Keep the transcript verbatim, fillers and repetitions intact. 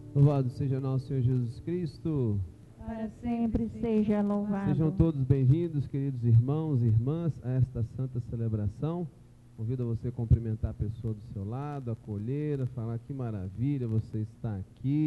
Louvado seja nosso Senhor Jesus Cristo. Para sempre seja louvado. Sejam todos bem-vindos, queridos irmãos e irmãs, a esta santa celebração. Convido você a cumprimentar a pessoa do seu lado, acolher, a falar que maravilha você está aqui.